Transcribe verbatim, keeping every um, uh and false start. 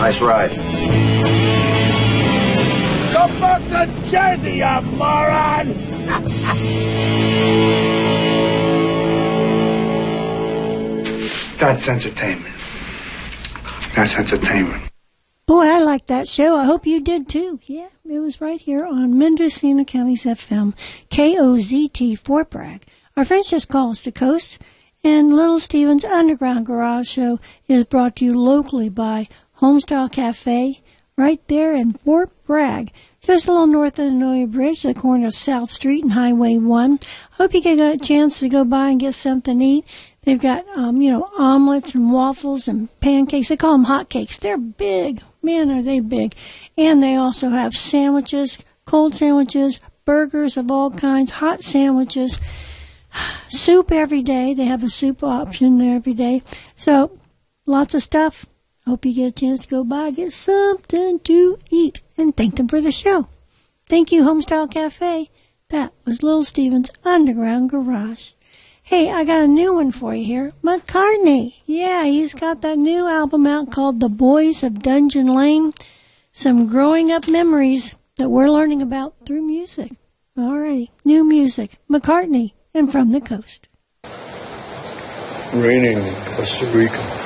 Nice ride. Come back to Jersey, you moron! That's entertainment. That's entertainment. Boy, I liked that show. I hope you did too. Yeah, it was right here on Mendocino County's F M, K O Z T, Fort Bragg. Our friends just call us the Coast, and Little Steven's Underground Garage Show is brought to you locally by Homestyle Cafe, right there in Fort Bragg, just a little north of the Noya Bridge, the corner of South Street and Highway one. Hope you get a chance to go by and get something to eat. They've got, um, you know, omelets and waffles and pancakes. They call them hot cakes. They're big. Man, are they big. And they also have sandwiches, cold sandwiches, burgers of all kinds, hot sandwiches, soup every day. They have a soup option there every day. So, lots of stuff. Hope you get a chance to go by, get something to eat, and thank them for the show. Thank you, Homestyle Cafe. That was Little Steven's Underground Garage. Hey, I got a new one for you here. McCartney. Yeah, he's got that new album out called The Boys of Dungeon Lane. Some growing up memories that we're learning about through music. Alrighty, new music. McCartney and From the Coast. Raining in Costa Rica.